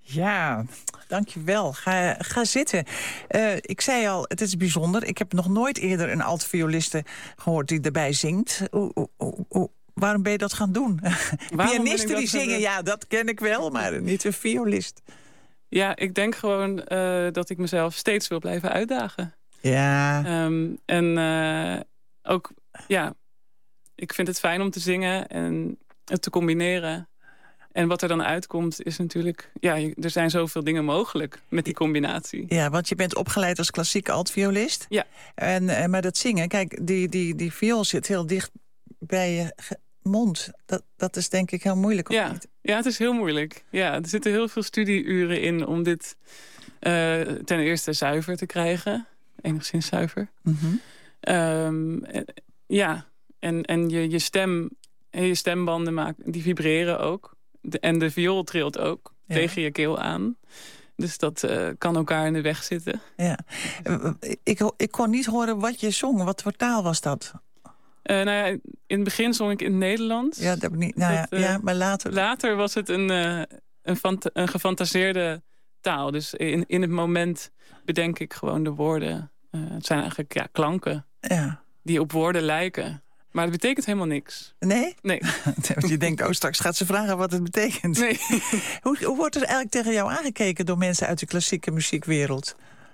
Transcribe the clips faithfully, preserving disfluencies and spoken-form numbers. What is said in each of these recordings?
Ja, dankjewel. Ga, ga zitten. Uh, ik zei al, het is bijzonder. Ik heb nog nooit eerder een altvioliste gehoord die erbij zingt. O, o, o, o, waarom ben je dat gaan doen? Pianisten die zingen, doen? Ja, dat ken ik wel, maar niet een violist. Ja, ik denk gewoon uh, dat ik mezelf steeds wil blijven uitdagen. Ja. Um, en uh, ook, ja, ik vind het fijn om te zingen en het te combineren. En wat er dan uitkomt is natuurlijk... Ja, er zijn zoveel dingen mogelijk met die combinatie. Ja, want je bent opgeleid als klassieke altviolist. Ja. En, maar dat zingen, kijk, die, die, die viool zit heel dicht bij je mond. Dat, dat is denk ik heel moeilijk, of ja. niet? Ja, het is heel moeilijk. Ja, er zitten heel veel studieuren in om dit uh, ten eerste zuiver te krijgen. Enigszins zuiver. Mm-hmm. Um, ja, en, en je, je stem... En je stembanden maken, die vibreren ook. De, en de viool trilt ook ja. tegen je keel aan. Dus dat uh, kan elkaar in de weg zitten. Ja. Ik, ik kon niet horen wat je zong. Wat voor taal was dat? Uh, nou ja, in het begin zong ik in het Nederlands. Ja, dat heb ik niet. Nou dat, ja, uh, ja, maar later... Later was het een, uh, een, fant- een gefantaseerde taal. Dus in, in het moment bedenk ik gewoon de woorden. Uh, het zijn eigenlijk ja, klanken ja. die op woorden lijken. Maar het betekent helemaal niks. Nee? Nee. Je denkt, oh, straks gaat ze vragen wat het betekent. Nee. hoe, hoe wordt er eigenlijk tegen jou aangekeken door mensen uit de klassieke muziekwereld?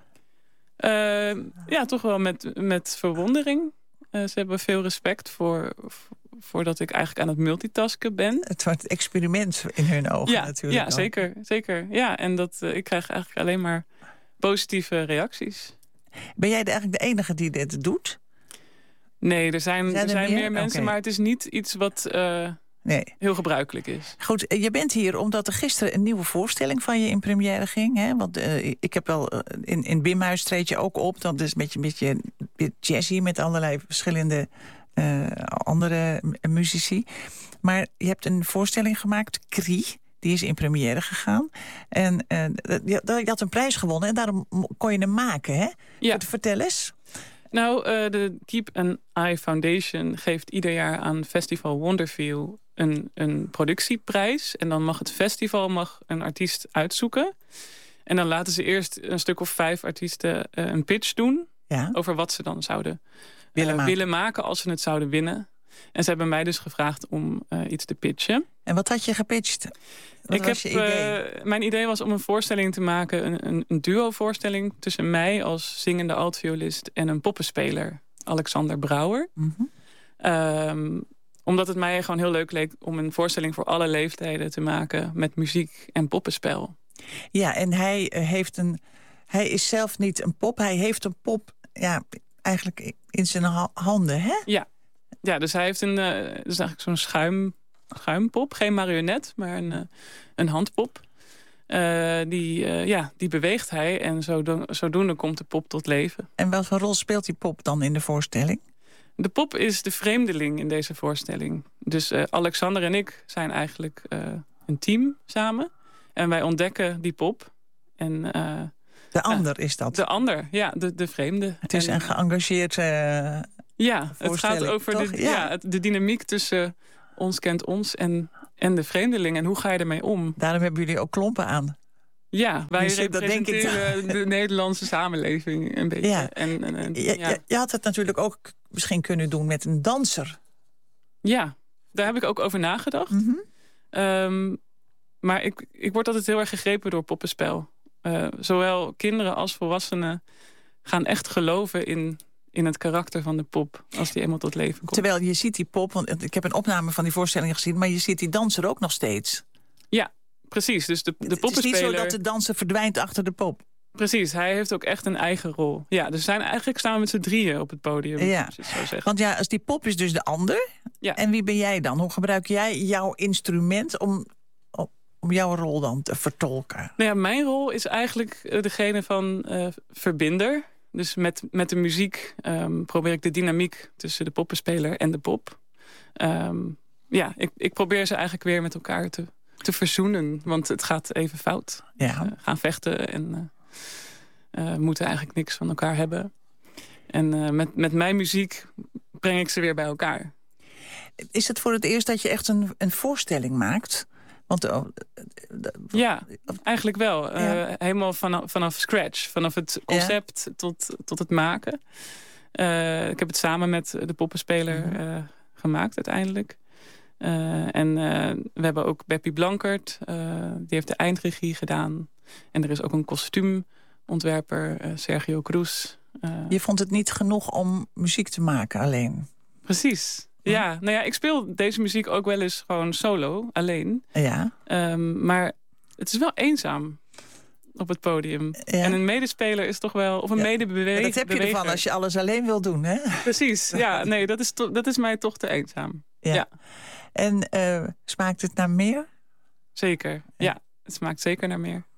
Uh, ja, toch wel met, met verwondering. Uh, ze hebben veel respect voor, voor dat ik eigenlijk aan het multitasken ben. Het wordt een experiment in hun ogen ja, natuurlijk. Ja, zeker, zeker. Ja, en dat, uh, ik krijg eigenlijk alleen maar positieve reacties. Ben jij eigenlijk de enige die dit doet? Nee, er zijn, zijn, er, er zijn meer, meer mensen, okay. Maar het is niet iets wat uh, nee. heel gebruikelijk is. Goed, je bent hier omdat er gisteren een nieuwe voorstelling van je in première ging. Hè? Want uh, ik heb wel, uh, in, in Bimhuis treed je ook op. Dat is een beetje, een beetje jazzy met allerlei verschillende uh, andere muzici. Maar je hebt een voorstelling gemaakt, Krie. Die is in première gegaan. En uh, je, je had een prijs gewonnen en daarom kon je hem maken, hè? Ja. Vertel eens. Nou, uh, de Keep an Eye Foundation geeft ieder jaar aan Festival Wonderfeel een, een productieprijs. En dan mag het festival mag een artiest uitzoeken. En dan laten ze eerst een stuk of vijf artiesten uh, een pitch doen. Ja. Over wat ze dan zouden willen, uh, maken. willen maken als ze het zouden winnen. En ze hebben mij dus gevraagd om uh, iets te pitchen. En wat had je gepitcht? Wat ik was heb, je idee? Uh, mijn idee was om een voorstelling te maken, een, een, een duo-voorstelling tussen mij als zingende altviolist en een poppenspeler, Alexander Brouwer. Mm-hmm. Um, omdat het mij gewoon heel leuk leek om een voorstelling voor alle leeftijden te maken met muziek en poppenspel. Ja, en hij heeft een, hij is zelf niet een pop, hij heeft een pop, ja, eigenlijk in zijn ha- handen, hè? Ja. Ja, dus hij heeft een, uh, dus eigenlijk zo'n schuim. Schuimpop, geen marionet, maar een, uh, een handpop. Uh, die, uh, ja, die beweegt hij en zodo- zodoende komt de pop tot leven. En wat voor rol speelt die pop dan in de voorstelling? De pop is de vreemdeling in deze voorstelling. Dus uh, Alexander en ik zijn eigenlijk uh, een team samen. En wij ontdekken die pop. En, uh, de ander uh, is dat? De ander, ja, de, de vreemde. Het is en, een geëngageerd uh, Ja, het gaat over de, ja. Ja, de dynamiek tussen ons kent ons en, en de vreemdeling. En hoe ga je ermee om? Daarom hebben jullie ook klompen aan. Ja, wij dus, representeren de Nederlandse samenleving een beetje. Ja. En, en, en, ja. Ja. Je had het natuurlijk ook misschien kunnen doen met een danser. Ja, daar heb ik ook over nagedacht. Mm-hmm. Um, maar ik, ik word altijd heel erg gegrepen door poppenspel. Uh, zowel kinderen als volwassenen gaan echt geloven in... in het karakter van de pop, als die eenmaal tot leven komt. Terwijl je ziet die pop, want ik heb een opname van die voorstelling gezien... maar je ziet die danser ook nog steeds. Ja, precies. Dus de, de het poppenspeler... Het is niet zo dat de danser verdwijnt achter de pop. Precies, hij heeft ook echt een eigen rol. Ja, dus zijn eigenlijk staan we met z'n drieën op het podium. Ja, als je het zo zegt. Want ja, als die pop is dus de ander. Ja. En wie ben jij dan? Hoe gebruik jij jouw instrument om, om jouw rol dan te vertolken? Nou ja, mijn rol is eigenlijk degene van uh, verbinder... Dus met, met de muziek um, probeer ik de dynamiek tussen de poppenspeler en de pop. Um, ja, ik, ik probeer ze eigenlijk weer met elkaar te, te verzoenen. Want het gaat even fout. Ja. Uh, gaan vechten en uh, uh, moeten eigenlijk niks van elkaar hebben. En uh, met, met mijn muziek breng ik ze weer bij elkaar. Is het voor het eerst dat je echt een, een voorstelling maakt? Want uh, Ja, eigenlijk wel. Ja. Uh, helemaal vanaf, vanaf scratch. Vanaf het concept ja. tot, tot het maken. Uh, ik heb het samen met de poppenspeler uh, gemaakt uiteindelijk. Uh, en uh, we hebben ook Beppie Blankert. Uh, die heeft de eindregie gedaan. En er is ook een kostuumontwerper, uh, Sergio Cruz. Uh, Je vond het niet genoeg om muziek te maken alleen? Precies. Hm? Ja, nou ja, ik speel deze muziek ook wel eens gewoon solo, alleen. Ja. Um, maar het is wel eenzaam op het podium. Ja. En een medespeler is toch wel... Of een ja. medebeweger. Dat heb je ervan als je alles alleen wil doen, hè? Precies, ja. Nee, dat is, to, dat is mij toch te eenzaam. Ja. ja. En uh, smaakt het naar meer? Zeker, ja. ja. Het smaakt zeker naar meer.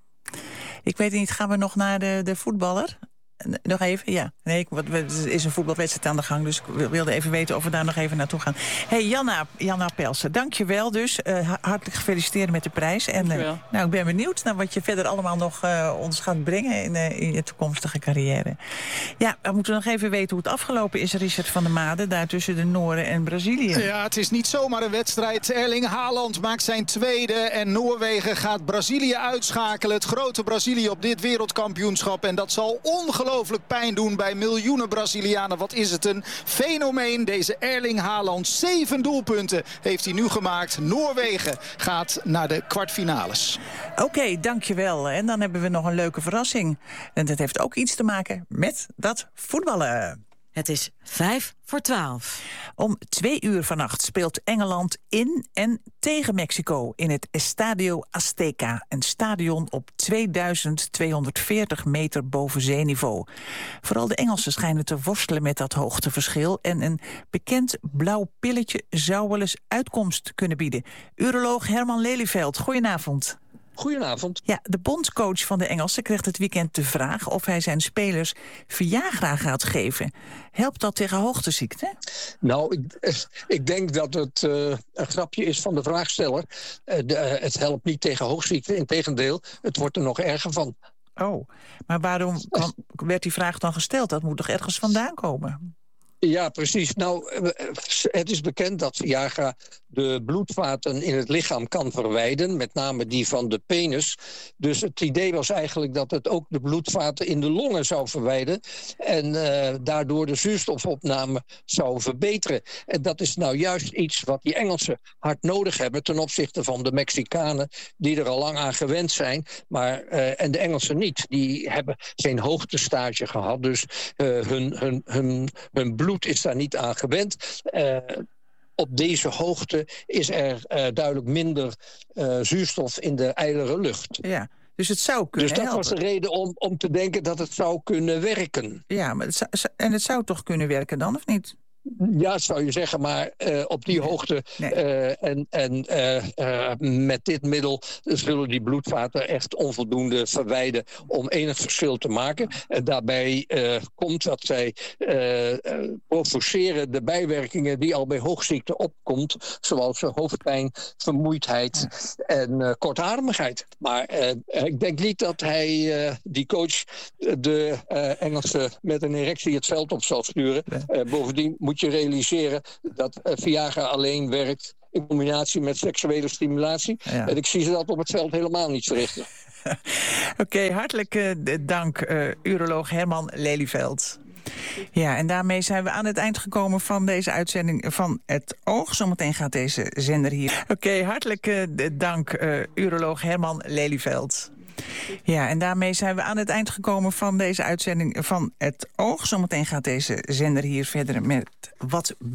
Ik weet niet, gaan we nog naar de, de voetballer? Nog even, ja. Nee, er is een voetbalwedstrijd aan de gang, dus ik wilde even weten of we daar nog even naartoe gaan. Hey, Janna, Janna Pelsen, dank je wel dus. Uh, hartelijk gefeliciteerd met de prijs. En uh, nou, ik ben benieuwd naar wat je verder allemaal nog uh, ons gaat brengen in, uh, in je toekomstige carrière. Ja, we moeten nog even weten hoe het afgelopen is, Richard van der Made, daar tussen de Noorden en Brazilië. Ja, het is niet zomaar een wedstrijd. Erling Haaland maakt zijn tweede en Noorwegen gaat Brazilië uitschakelen. Het grote Brazilië op dit wereldkampioenschap. En dat zal ongelooflijk Ongelooflijk pijn doen bij miljoenen Brazilianen. Wat is het een fenomeen, deze Erling Haaland. Zeven doelpunten heeft hij nu gemaakt. Noorwegen gaat naar de kwartfinales. Oké, okay, dankjewel. En dan hebben we nog een leuke verrassing. En dat heeft ook iets te maken met dat voetballen. Het is vijf voor twaalf. Om twee uur vannacht speelt Engeland in en tegen Mexico in het Estadio Azteca. Een stadion op tweeduizend tweehonderdveertig meter boven zeeniveau. Vooral de Engelsen schijnen te worstelen met dat hoogteverschil. En een bekend blauw pilletje zou wel eens uitkomst kunnen bieden. Uroloog Herman Lelyveld, goedenavond. Goedenavond. Ja, de bondscoach van de Engelsen kreeg het weekend de vraag of hij zijn spelers Viagra gaat geven. Helpt dat tegen hoogteziekte? Nou, ik, ik denk dat het uh, een grapje is van de vraagsteller. Uh, de, uh, het helpt niet tegen hoogziekte, integendeel, het wordt er nog erger van. Oh, maar waarom kan, werd die vraag dan gesteld? Dat moet toch ergens vandaan komen? Ja, precies. Nou, het is bekend dat Viagra de bloedvaten in het lichaam kan verwijden, met name die van de penis. Dus het idee was eigenlijk dat het ook de bloedvaten in de longen zou verwijden en uh, daardoor de zuurstofopname zou verbeteren. En dat is nou juist iets wat die Engelsen hard nodig hebben ten opzichte van de Mexicanen, die er al lang aan gewend zijn, maar uh, en de Engelsen niet. Die hebben geen hoogtestage gehad, dus uh, hun, hun, hun, hun bloed bloed is daar niet aan gewend. Uh, op deze hoogte is er uh, duidelijk minder uh, zuurstof in de ijlere lucht. Ja, dus het zou kunnen Dus dat helpen. was de reden om, om te denken dat het zou kunnen werken. Ja, maar het zou, en het zou toch kunnen werken dan, of niet? Ja, dat zou je zeggen, maar uh, op die nee. hoogte nee. uh, en, en uh, uh, met dit middel zullen die bloedvaten echt onvoldoende verwijden om enig verschil te maken. En daarbij uh, komt dat zij uh, uh, provoceren de bijwerkingen die al bij hoogziekte opkomt, zoals hoofdpijn, vermoeidheid ja. en uh, kortademigheid. Maar uh, ik denk niet dat hij, uh, die coach, de uh, Engelsen met een erectie het veld op zal sturen. Uh, bovendien moet je realiseren dat uh, Viagra alleen werkt in combinatie met seksuele stimulatie. Ja. En ik zie ze dat op het veld helemaal niet verrichten. Oké, okay, hartelijk uh, dank, uh, uroloog Herman Lelyveld. Ja, en daarmee zijn we aan het eind gekomen van deze uitzending van Het Oog. Zometeen gaat deze zender hier. Oké, okay, hartelijk uh, dank, uh, uroloog Herman Lelyveld. Ja, en daarmee zijn we aan het eind gekomen van deze uitzending van Het Oog. Zometeen gaat deze zender hier verder met wat